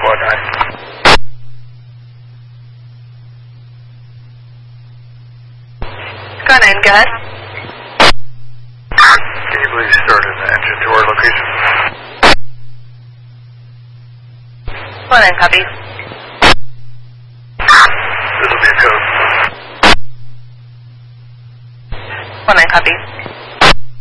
Squad 9. Squad 9, go ahead. Can you please start an engine to our location? Squad 9, copy. This will be a code. Squad 9, copy.